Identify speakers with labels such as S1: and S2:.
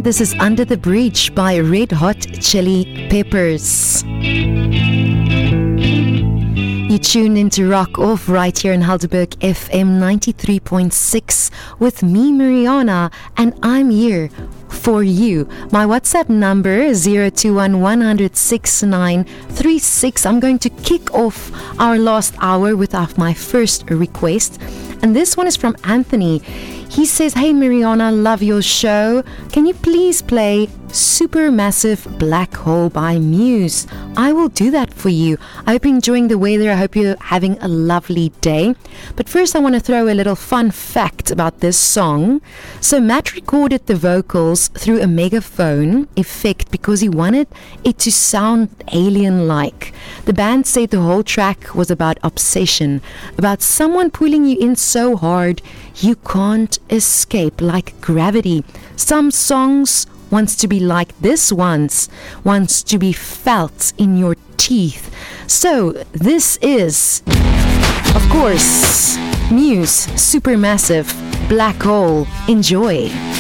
S1: This is Under the Bridge by Red Hot Chili Peppers. You tuned into Rock Off right here in Helderberg FM 93.6 with me, Mariana, and I'm here for you. My WhatsApp number is 021-100-6936. I'm going to kick off our last hour with my first request, and this one is from Anthony. He says, "Hey Mariana, love your show. Can you please play Supermassive Black Hole by Muse?" I will do that for you. I hope you're enjoying the weather. I hope you're having a lovely day. But first I want to throw a little fun fact about this song. So Matt recorded the vocals through a megaphone effect because he wanted it to sound alien-like. The band said the whole track was about obsession, about someone pulling you in so hard you can't escape, like gravity. Some songs wants to be like this wants to be felt in your teeth. So this is, of course, Muse, Supermassive Black Hole. Enjoy.